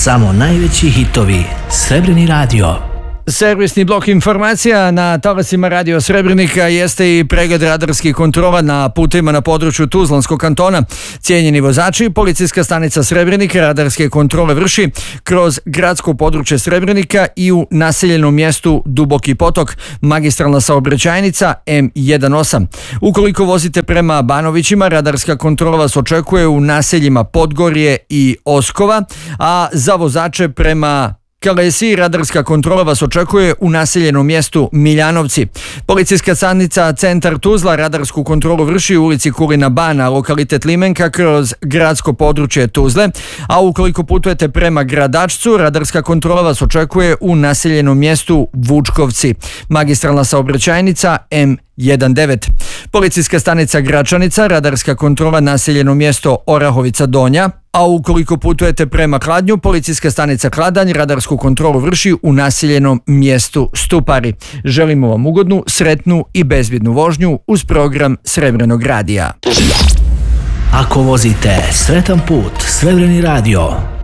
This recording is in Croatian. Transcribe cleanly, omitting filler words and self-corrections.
Samo najveći hitovi. Srebrni radio. Servisni blok informacija na talasima Radio Srebrenika jeste i pregled radarskih kontrola na putevima na području Tuzlanskog kantona. Cijenjeni vozači, policijska stanica Srebrenika radarske kontrole vrši kroz gradsko područje Srebrenika i u naseljenom mjestu Duboki potok, magistralna saobraćajnica M18. Ukoliko vozite prema Banovićima, radarska kontrola vas očekuje u naseljima Podgorje i Oskova, a za vozače prema Kalesi radarska kontrola vas očekuje u naseljenom mjestu Miljanovci. Policijska stanica Centar Tuzla radarsku kontrolu vrši u ulici Kulina Bana, lokalitet Limenka, kroz gradsko područje Tuzle, a ukoliko putujete prema Gradačcu, radarska kontrola vas očekuje u naseljenom mjestu Vučkovci, magistralna saobraćajnica M19. Policijska stanica Gračanica, radarska kontrola naseljeno mjesto Orahovica Donja, a ukoliko putujete prema Kladnju, policijska stanica Kladanj radarsku kontrolu vrši u naseljenom mjestu Stupari. Želimo vam ugodnu, sretnu i bezbjednu vožnju uz program Srebrenog radija. Ako vozite, sretan put. Srebrni radio.